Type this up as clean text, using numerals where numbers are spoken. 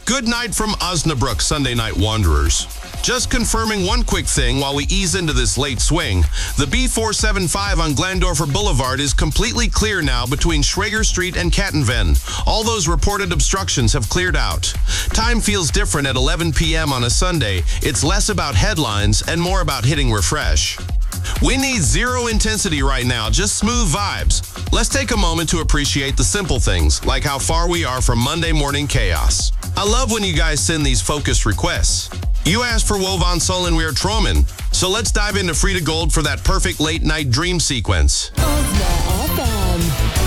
Good night from Osnabrück, Sunday Night Wanderers. Just confirming one quick thing while we ease into this late swing. The B475 on Glandorfer Boulevard is completely clear now between Schrager Street and Kattenven. All those reported obstructions have cleared out. Time feels different at 11 p.m. on a Sunday. It's less about headlines and more about hitting refresh. We need zero intensity right now, just smooth vibes. Let's take a moment to appreciate the simple things, like how far we are from Monday morning chaos. I love when you guys send these focused requests. You asked for Wo von Sohlen wir träumen, so let's dive into Frida Gold for that perfect late-night dream sequence.